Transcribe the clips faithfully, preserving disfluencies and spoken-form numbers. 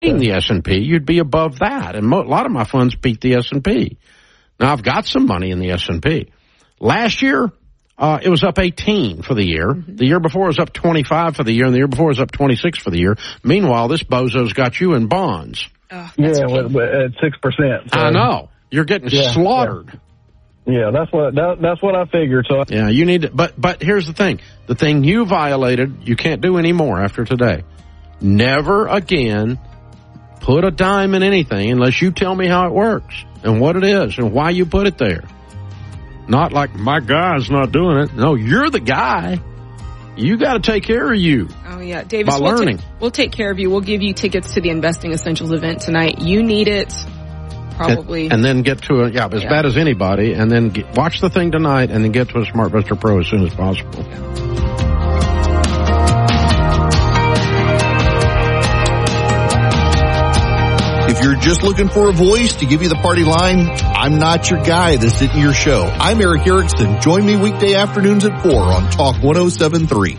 In the S and P, you'd be above that. And mo- a lot of my funds beat the S and P. Now, I've got some money in the S and P. Last year, uh, it was up eighteen for the year. Mm-hmm. The year before it was up twenty-five for the year, and the year before it was up twenty-six for the year. Meanwhile, this bozo's got you in bonds. Oh, yeah, with, with, at six percent. So. I know. You're getting yeah, slaughtered. Yeah. yeah, that's what that, that's what I figured. So Yeah, you need to, but, but here's the thing. The thing you violated, you can't do anymore after today. Never again put a dime in anything unless you tell me how it works and what it is and why you put it there. Not like my guy's not doing it. No, you're the guy. You got to take care of you. Oh, yeah. Davis, by we'll learning. Ta- we'll take care of you. We'll give you tickets to the Investing Essentials event tonight. You need it probably. And, and then get to a, yeah, as yeah. bad as anybody, and then get, watch the thing tonight and then get to a SmartVestor Pro as soon as possible. Yeah. If you're just looking for a voice to give you the party line, I'm not your guy. This isn't your show. I'm Eric Erickson. Join me weekday afternoons at four on Talk one oh seven point three.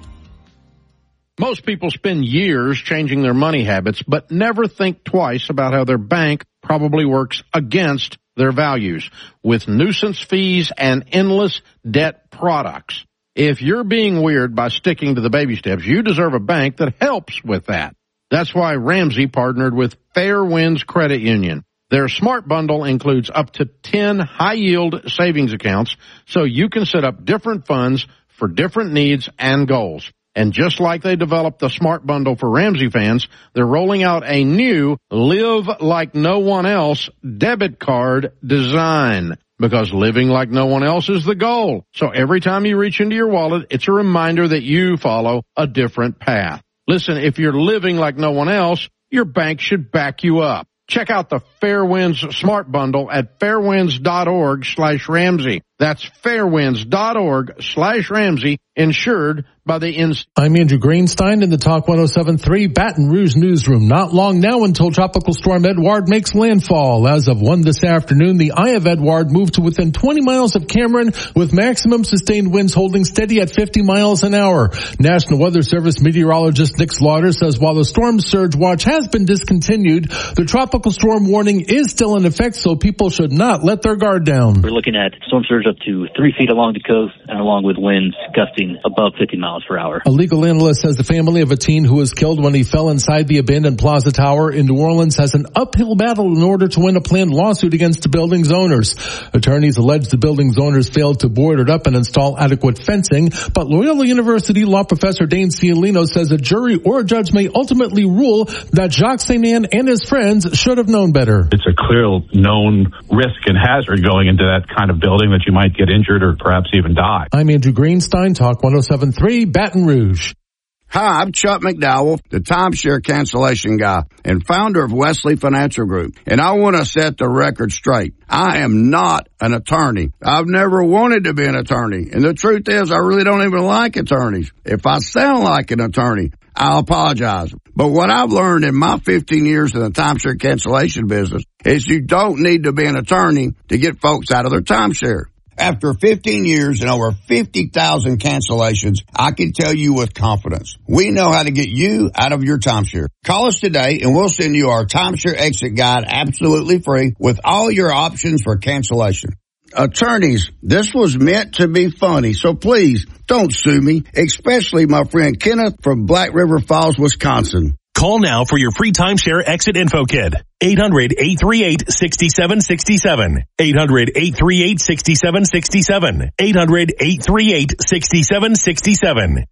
Most people spend years changing their money habits, but never think twice about how their bank probably works against their values with nuisance fees and endless debt products. If you're being weird by sticking to the baby steps, you deserve a bank that helps with that. That's why Ramsey partnered with Fairwinds Credit Union. Their Smart Bundle includes up to ten high-yield savings accounts, so you can set up different funds for different needs and goals. And just like they developed the Smart Bundle for Ramsey fans, they're rolling out a new Live Like No One Else debit card design. Because living like no one else is the goal. So every time you reach into your wallet, it's a reminder that you follow a different path. Listen, if you're living like no one else, your bank should back you up. Check out the Fairwinds Smart Bundle at fairwinds.org slash Ramsey. That's fairwinds.org slash Ramsey, insured by the N C. I'm Andrew Greenstein in the Talk one oh seven point three Baton Rouge newsroom. Not long now until Tropical Storm Edouard makes landfall. As of one this afternoon, the eye of Edouard moved to within twenty miles of Cameron with maximum sustained winds holding steady at fifty miles an hour. National Weather Service meteorologist Nick Slaughter says while the storm surge watch has been discontinued, the tropical storm warning is still in effect, so people should not let their guard down. We're looking at storm surge up to three feet along the coast and along with winds gusting above fifty miles per hour. A legal analyst says the family of a teen who was killed when he fell inside the abandoned Plaza Tower in New Orleans has an uphill battle in order to win a planned lawsuit against the building's owners. Attorneys allege the building's owners failed to board it up and install adequate fencing, but Loyola University law professor Dane Cialino says a jury or a judge may ultimately rule that Jacques Saint Anne and his friends should have known better. It's a clear known risk and hazard going into that kind of building that you might get injured or perhaps even die. I'm Andrew Greenstein, Talk one oh seven point three, Baton Rouge. Hi, I'm Chuck McDowell, the timeshare cancellation guy and founder of Wesley Financial Group. And I want to set the record straight. I am not an attorney. I've never wanted to be an attorney. And the truth is, I really don't even like attorneys. If I sound like an attorney, I'll apologize. But what I've learned in my fifteen years in the timeshare cancellation business is you don't need to be an attorney to get folks out of their timeshare. After fifteen years and over fifty thousand cancellations, I can tell you with confidence, we know how to get you out of your timeshare. Call us today and we'll send you our timeshare exit guide absolutely free with all your options for cancellation. Attorneys, this was meant to be funny, so please don't sue me, especially my friend Kenneth from Black River Falls, Wisconsin. Call now for your free timeshare exit info kit. eight hundred, eight three eight, six seven six seven. eight hundred, eight three eight, six seven six seven. eight hundred, eight three eight, six seven six seven.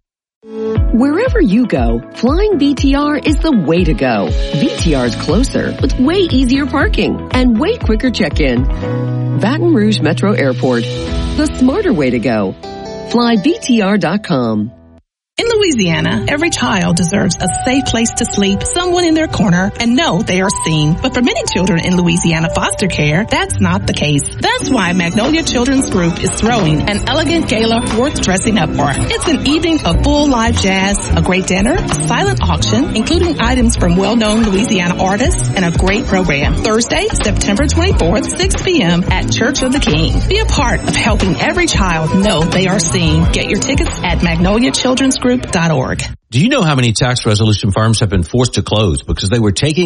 Wherever you go, flying V T R is the way to go. V T R is closer with way easier parking and way quicker check-in. Baton Rouge Metro Airport, the smarter way to go. Fly V T R dot com. In Louisiana, every child deserves a safe place to sleep, someone in their corner, and know they are seen. But for many children in Louisiana foster care, that's not the case. That's why Magnolia Children's Group is throwing an elegant gala worth dressing up for. It's an evening of full live jazz, a great dinner, a silent auction, including items from well-known Louisiana artists, and a great program. Thursday, September twenty-fourth, six p.m. at Church of the King. Be a part of helping every child know they are seen. Get your tickets at magnolia children's group dot org. Do you know how many tax resolution firms have been forced to close because they were taking